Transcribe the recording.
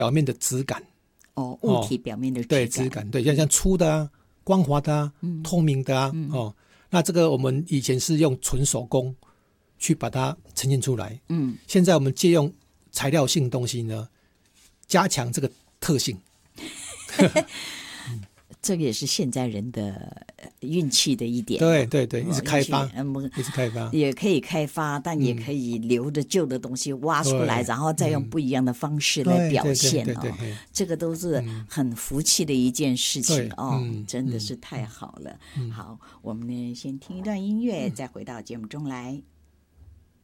表面的质感。 物体表面的质感， 对，质感，对，像粗的啊、光滑的啊、透明的啊，那这个我们以前是用纯手工去把它呈现出来，现在我们借用材料性的东西呢，加强这个特性。 这个也是现在人的运气的一点。 对对对，一直开发，一直开发， 也可以开发，但也可以留着旧的东西挖出来，然后再用不一样的方式来表现这个都是很福气的一件事情真的是太好了。好，我们呢先听一段音乐，再回到节目中来。